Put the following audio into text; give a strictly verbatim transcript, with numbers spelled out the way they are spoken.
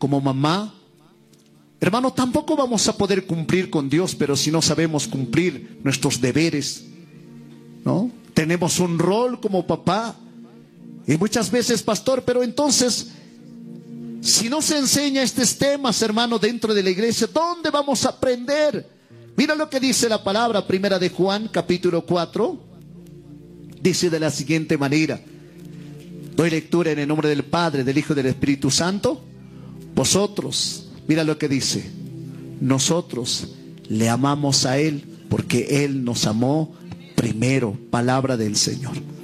como mamá, hermano, tampoco vamos a poder cumplir con Dios, pero si no sabemos cumplir nuestros deberes, ¿no? Tenemos un rol como papá. Y muchas veces, pastor, pero entonces, si no se enseña estos temas, hermano, dentro de la iglesia, ¿dónde vamos a aprender? Mira lo que dice la palabra, primera de Juan, capítulo cuatro. Dice de la siguiente manera. Doy lectura en el nombre del Padre, del Hijo y del Espíritu Santo. Vosotros, mira lo que dice. Nosotros le amamos a Él porque Él nos amó primero. Palabra del Señor.